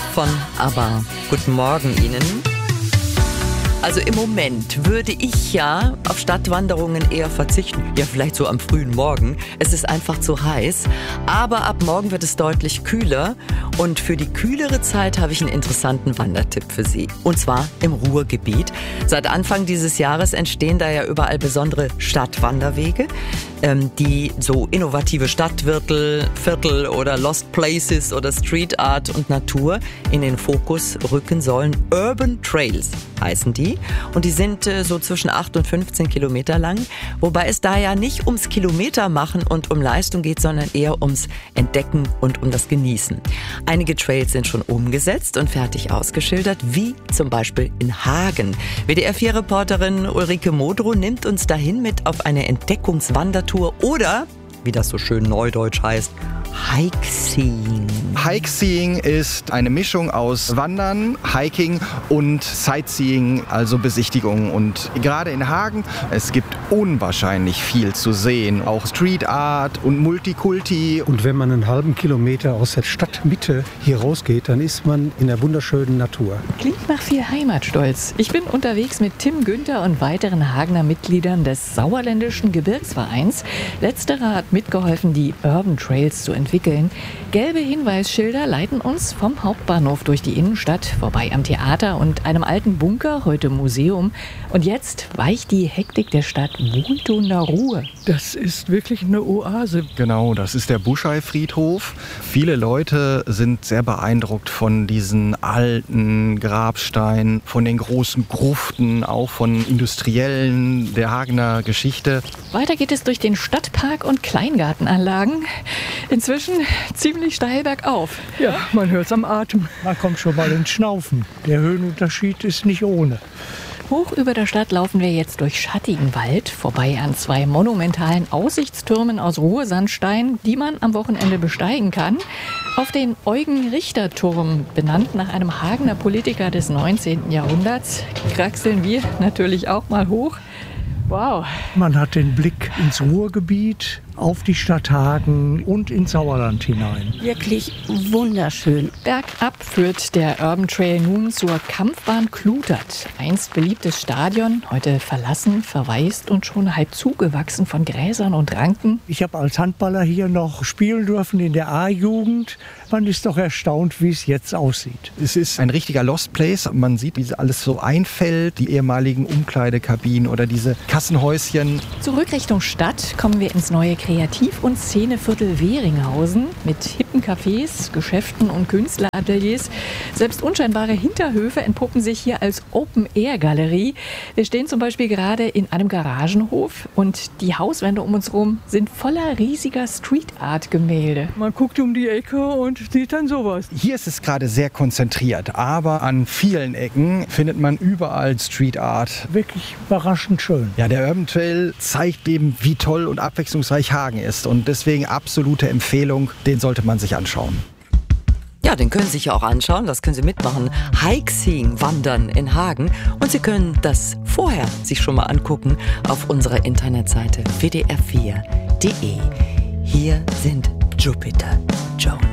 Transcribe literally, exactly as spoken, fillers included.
von ABBA. Guten Morgen Ihnen. Also im Moment würde ich ja auf Stadtwanderungen eher verzichten. Ja, vielleicht so am frühen Morgen. Es ist einfach zu heiß. Aber ab morgen wird es deutlich kühler. Und für die kühlere Zeit habe ich einen interessanten Wandertipp für Sie. Und zwar im Ruhrgebiet. Seit Anfang dieses Jahres entstehen da ja überall besondere Stadtwanderwege, ähm, die so innovative Stadtviertel, Viertel oder Lost Places oder Street Art und Natur in den Fokus rücken sollen. Urban Trails heißen die. Und die sind äh, so zwischen acht und fünfzehn Kilometer lang. Wobei es da ja nicht ums Kilometermachen und um Leistung geht, sondern eher ums Entdecken und um das Genießen. Einige Trails sind schon umgesetzt und fertig ausgeschildert, wie zum Beispiel in Hagen. W D R vier Reporterin Ulrike Modrow nimmt uns dahin mit auf eine Entdeckungswandertour oder, wie das so schön neudeutsch heißt, Hikeseeing. Hikeseeing ist eine Mischung aus Wandern, Hiking und Sightseeing, also Besichtigung. Und gerade in Hagen, es gibt unwahrscheinlich viel zu sehen. Auch Street Art und Multikulti. Und wenn man einen halben Kilometer aus der Stadtmitte hier rausgeht, dann ist man in der wunderschönen Natur. Klingt nach viel Heimatstolz. Ich bin unterwegs mit Tim Günther und weiteren Hagener Mitgliedern des Sauerländischen Gebirgsvereins. Letzterer hat mitgeholfen, die Urban Trails zu entwickeln. Gelbe Hinweisschilder leiten uns vom Hauptbahnhof durch die Innenstadt, vorbei am Theater und einem alten Bunker, heute Museum. Und jetzt weicht die Hektik der Stadt wohltuender Ruhe. Das ist wirklich eine Oase. Genau, das ist der Buschei-Friedhof. Viele Leute sind sehr beeindruckt von diesen alten Grabsteinen, von den großen Gruften, auch von Industriellen der Hagener Geschichte. Weiter geht es durch den Stadtpark und Kleingartenanlagen. Inzwischen ziemlich steil bergauf. Ja, man hört es am Atem. Man kommt schon mal ins Schnaufen. Der Höhenunterschied ist nicht ohne. Hoch über der Stadt laufen wir jetzt durch schattigen Wald, vorbei an zwei monumentalen Aussichtstürmen aus Ruhrsandstein, die man am Wochenende besteigen kann. Auf den Eugen-Richter-Turm, benannt nach einem Hagener Politiker des neunzehnten Jahrhunderts, kraxeln wir natürlich auch mal hoch. Wow. Man hat den Blick ins Ruhrgebiet, auf die Stadt Hagen und ins Sauerland hinein. Wirklich wunderschön. Bergab führt der Urban Trail nun zur Kampfbahn Klutert. Einst beliebtes Stadion, heute verlassen, verwaist und schon halb zugewachsen von Gräsern und Ranken. Ich habe als Handballer hier noch spielen dürfen in der A-Jugend. Man ist doch erstaunt, wie es jetzt aussieht. Es ist ein richtiger Lost Place. Man sieht, wie alles so einfällt. Die ehemaligen Umkleidekabinen oder diese Kassenhäuschen. Zurück Richtung Stadt kommen wir ins neue Kreativ- und Szeneviertel Weringhausen mit hippen Cafés, Geschäften und Künstlerateliers. Selbst unscheinbare Hinterhöfe entpuppen sich hier als Open-Air-Galerie. Wir stehen zum Beispiel gerade in einem Garagenhof und die Hauswände um uns herum sind voller riesiger Street-Art-Gemälde. Man guckt um die Ecke und sieht dann sowas. Hier ist es gerade sehr konzentriert, aber an vielen Ecken findet man überall Street Art. Wirklich überraschend schön. Ja, der Urban Trail zeigt eben, wie toll und abwechslungsreich Hagen ist und deswegen absolute Empfehlung, den sollte man sich anschauen. Ja, den können Sie sich ja auch anschauen, das können Sie mitmachen. Hikeseeing, Wandern in Hagen. Und Sie können das vorher sich schon mal angucken auf unserer Internetseite w d r vier punkt d e. Hier sind Jupiter Jones.